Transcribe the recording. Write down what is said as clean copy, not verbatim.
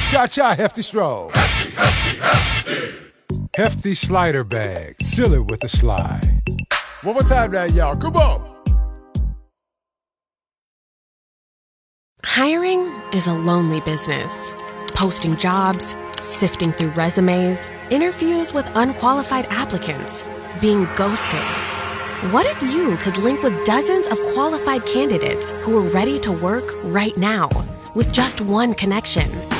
Cha-cha, Hefty Stroll. Hefty, hefty, hefty. Hefty slider bag. Seal it with a slide. One more time now, y'all. Come on. Hiring is a lonely business. Posting jobs, sifting through resumes, interviews with unqualified applicants, being ghosted. What if you could link with dozens of qualified candidates who are ready to work right now with just one connection?